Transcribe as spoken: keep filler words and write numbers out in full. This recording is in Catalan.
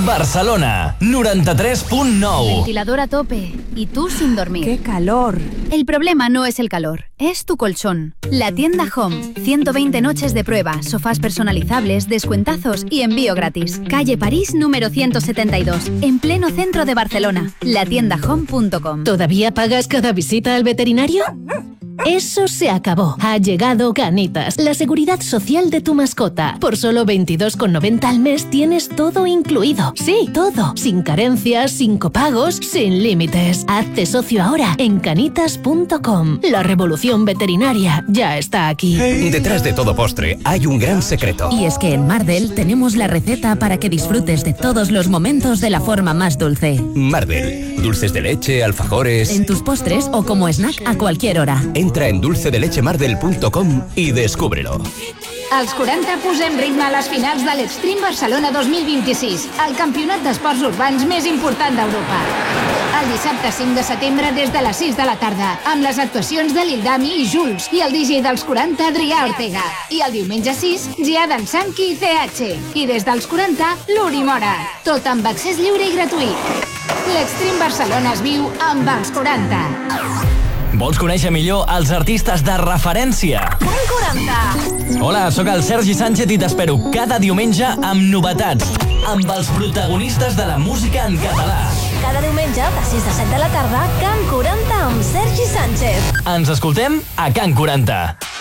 Barcelona, noranta-tres punto nou. Ventilador a tope y tú sin dormir. ¡Qué calor! El problema no es el calor, es tu colchón. La tienda Home. ciento veinte noches de prueba, sofás personalizables, descuentazos y envío gratis. Calle París número ciento setenta y dos, en pleno centro de Barcelona. la tienda home punto com. ¿Todavía pagas cada visita al veterinario? Eso se acabó. Ha llegado Canitas, la seguridad social de tu mascota. Por solo veintidós con noventa al mes tienes todo incluido. Sí, todo. Sin carencias, sin copagos, sin límites. Hazte socio ahora en canitas punto com. La revolución veterinaria ya está aquí. Detrás de todo postre hay un gran secreto. Y es que en Mardel tenemos la receta para que disfrutes de todos los momentos de la forma más dulce. Mardel. Dulces de leche, alfajores... En tus postres o como snack a cualquier hora. Entra en dulce de leche mardel punto com i descúbrelo. Als quaranta posem ritme a les finals de l'Extreme Barcelona dos mil vint-i-sis, el campionat d'esports urbans més important d'Europa. El dissabte cinc de setembre des de les sis de la tarda, amb les actuacions de l'Ildami i Jules i el D J dels quaranta, Adrià Ortega. I el diumenge sis, Giadan Sanki i C H. I des dels quaranta, l'Uri Mora. Tot amb accés lliure i gratuït. L'Extreme Barcelona es viu amb els quaranta. Vols conèixer millor els artistes de referència? Can quaranta. Hola, sóc el Sergi Sánchez i t'espero cada diumenge amb novetats, amb els protagonistes de la música en català. Cada diumenge, de sis a set de la tarda, Can quaranta amb Sergi Sánchez. Ens escoltem a Can quaranta.